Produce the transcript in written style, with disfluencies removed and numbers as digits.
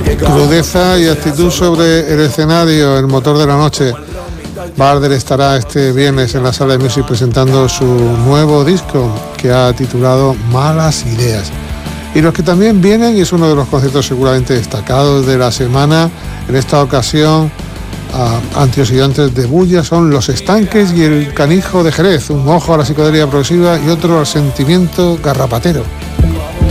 Crudeza y actitud sobre el escenario, el motor de la noche. Barder estará este viernes en la Sala de Music presentando su nuevo disco que ha titulado Malas Ideas. Y los que también vienen, y es uno de los conciertos seguramente destacados de la semana, en esta ocasión antioxidantes de bulla, son Los Estanques y El Canijo de Jerez, un ojo a la psicodelia progresiva y otro al sentimiento garrapatero.